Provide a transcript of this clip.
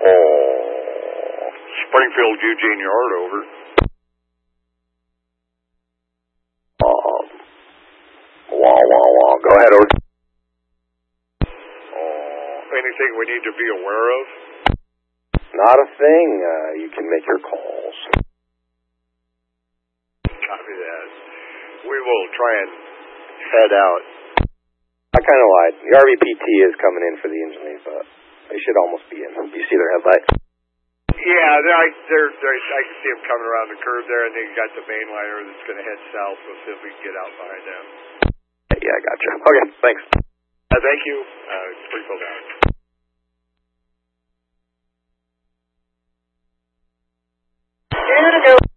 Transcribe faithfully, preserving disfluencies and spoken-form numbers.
Oh, Springfield, Eugene Yard, over. Um, wah, wah, wah. Go ahead, over. Oh, anything we need to be aware of? Not a thing. Uh, you can make your calls. Copy that. We will try and head out. I kind of lied. The R V P T is coming in for the engine, but they should almost be in. Do you see their headlight? Yeah, they're, I, they're, they're, I can see them coming around the curve there, and they got the main liner that's going to head south. We'll see if we can get out behind them. Yeah, I gotcha. Okay, thanks. Uh, thank you. Uh, Springfield out. Here to go.